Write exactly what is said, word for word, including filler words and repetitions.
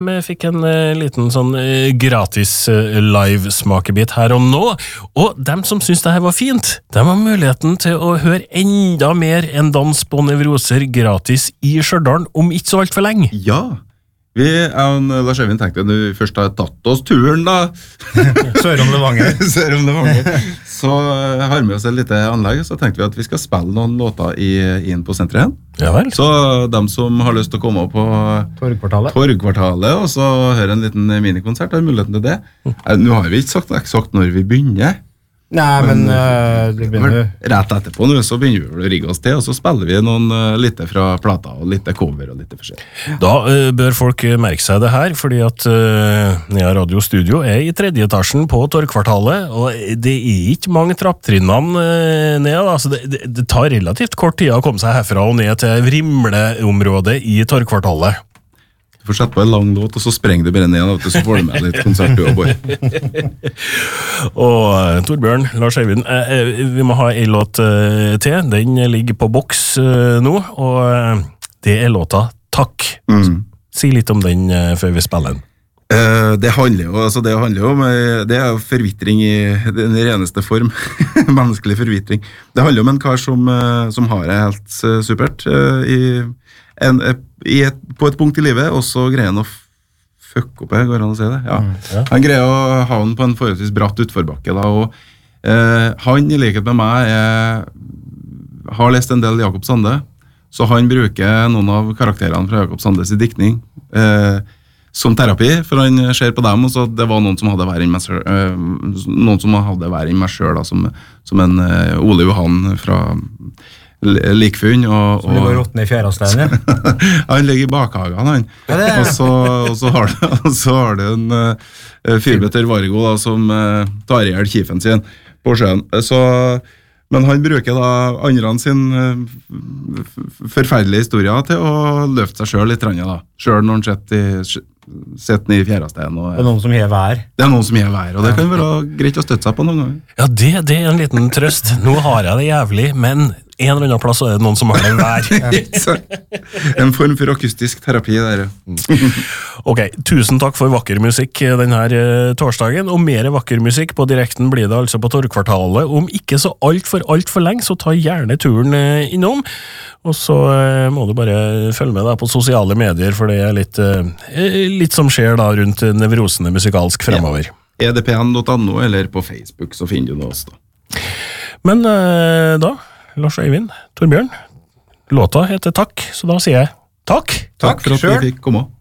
Vi fikk en uh, liten sånn uh, gratis uh, live-smakebit her og nå, og dem som synes det her var fint, de har muligheten til å høre enda mer enn Dans på nevroser gratis i Stjørdal om ikke så alt for lenge. Ja, vi er en Lars Øyvind tenkte når vi først har tatt oss turen da. Sørom Levanger. Sørom Levanger. Så uh, har vi oss et lite anlegg, så tenkte vi at vi skal spille noen låter i, inn på senteret igjen. Ja vel. Så de som har lyst til å komme opp på Torgkvartalet. Torgkvartalet og så høre en liten minikonsert, har muligheten til det. Nå har vi ikke sagt eksakt når vi begynner. Nei, men, men uh, det begynner jo. Rett etterpå nå, så begynner vi å rigge oss til, og så spiller vi noen uh, litt fra plata, og litt cover og litt forskjell. Da uh, bør folk merke seg det her, fordi at uh, Nea Radio Studio er i tredje etasjen på Torgkvartalet, og det er ikke mange trapptrinnene uh, ned, da, så det, det, det tar relativt kort tid å komme seg herfra og ned til Vrimleområdet i Torgkvartalet. Du får sette på en lang låt, og så sprenger du bare ned, så får du med litt konsert du og boy. Og uh, Torbjørn, Lars Eivind, uh, vi må ha en låt uh, til. Den ligger på boks uh, nå, og uh, det er låta Takk. Mm. Si litt om den uh, før vi spiller den. Uh, det handler jo, altså det handler jo om, uh, det er jo forvitring i den reneste form, menneskelig forvitring. Det handler om en kar som, uh, som har det helt uh, supert uh, i En, i et, på et punkt i livet, og så greier han å fucke opp, går han å si det? Ja. Mm, ja. Han greier å havne på en forholdsvis bratt utforbakke, da, og eh, han, i likhet med meg, er, har lest en del Jakob Sande, så han bruker noen av karakterene fra Jakob Sandes i diktning eh, som terapi, for han ser på dem, og så det var noen som hadde vært i meg selv, eh, noen som hadde vært i meg selv, da, som, som en eh, Ole Johan fra likfunn og, som ligger råttende i fjæresteinen. Han ligger i bakhagen han. Ja, det er. og, så, og, så har det, og så har det en uh, fyrbeter Vargo da, som uh, tar ihjel kiefen sin på sjøen. Så, men han bruker da andre sin uh, forferdelige historier til å løfte seg selv litt, da. Selv når han sitter sitter i fjæresteinen. Det er noen som hever her. Det er noen som hever her, og det kan være greit å støtte seg på noen ganger. Ja, det, det er en liten trøst. Nå har jeg det jævlig, men en eller annen plass er det noen som har det hver. En form for akustisk terapi der. Ok, tusen takk for vakker musikk denne torsdagen, og mer vakker musikk på direkten blir det altså på Torgkvartalet. Om ikke så alt for alt for lenge, så ta gjerne turen innom. Og så må du bare følge med da på sosiale medier, for det er litt, litt som skjer da rundt nevrosene musikalsk fremover. Ja. E D P N punktum no eller på Facebook, så finner du oss da. Men da, Lars Øyvind, Torbjørn, låta heter Takk, så da sier jeg takk. Takk, takk for at vi fikk komme.